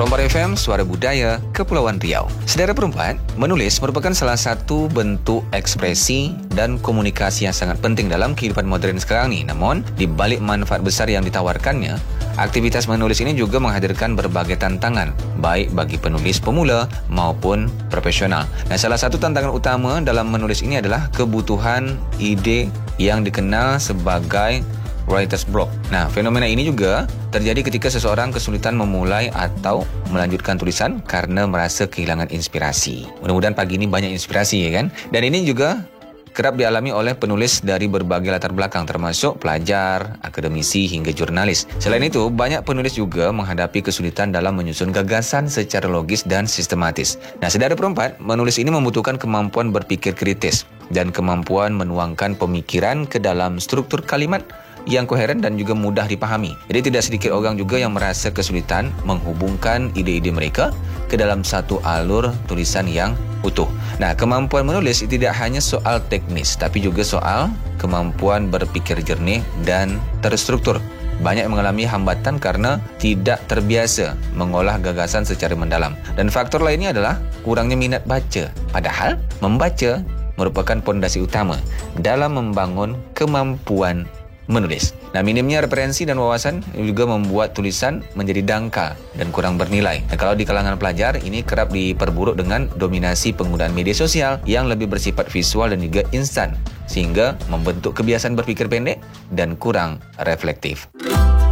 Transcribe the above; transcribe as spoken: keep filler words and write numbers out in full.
Rombar F M, Suara Budaya, Kepulauan Riau. Saudara perempat, menulis merupakan salah satu bentuk ekspresi dan komunikasi yang sangat penting dalam kehidupan moden sekarang ni. Namun, di balik manfaat besar yang ditawarkannya, aktivitas menulis ini juga menghadirkan berbagai tantangan, baik bagi penulis pemula maupun profesional. Nah, salah satu tantangan utama dalam menulis ini adalah kebutuhan ide yang dikenal sebagai writer's block. Nah, fenomena ini juga terjadi ketika seseorang kesulitan memulai atau melanjutkan tulisan karena merasa kehilangan inspirasi. Mudah-mudahan pagi ini banyak inspirasi, ya kan? Dan ini juga kerap dialami oleh penulis dari berbagai latar belakang, termasuk pelajar, akademisi hingga jurnalis. Selain itu, banyak penulis juga menghadapi kesulitan dalam menyusun gagasan secara logis dan sistematis. Nah, saudara perempat, menulis ini membutuhkan kemampuan berpikir kritis dan kemampuan menuangkan pemikiran ke dalam struktur kalimat yang koheren dan juga mudah dipahami. Jadi tidak sedikit orang juga yang merasa kesulitan menghubungkan ide-ide mereka ke dalam satu alur tulisan yang utuh. Nah, kemampuan menulis tidak hanya soal teknis, tapi juga soal kemampuan berpikir jernih dan terstruktur. Banyak mengalami hambatan karena tidak terbiasa mengolah gagasan secara mendalam. Dan faktor lainnya adalah kurangnya minat baca. Padahal, membaca merupakan pondasi utama dalam membangun kemampuan menulis. Nah, minimnya referensi dan wawasan juga membuat tulisan menjadi dangkal dan kurang bernilai. Nah, kalau di kalangan pelajar, ini kerap diperburuk dengan dominasi penggunaan media sosial yang lebih bersifat visual dan juga instan, sehingga membentuk kebiasaan berpikir pendek dan kurang reflektif.